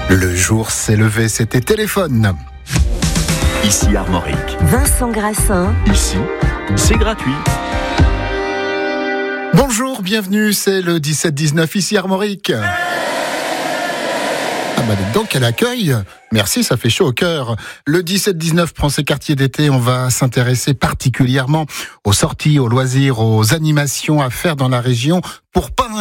Le jour s'est levé, c'était téléphone. Ici Armorique. Vincent Grassin. Ici, c'est gratuit. Bonjour, bienvenue, c'est le 17-19 ici Armorique. Ah bah dites donc, quel accueil. Merci, ça fait chaud au cœur. Le 17-19 prend ses quartiers d'été. On va s'intéresser particulièrement aux sorties, aux loisirs, aux animations à faire dans la région pour pas